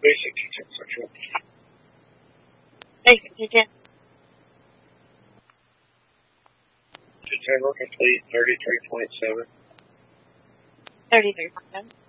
Basic teaching section. Basic teaching. Tutorial complete, 33.7. 33%.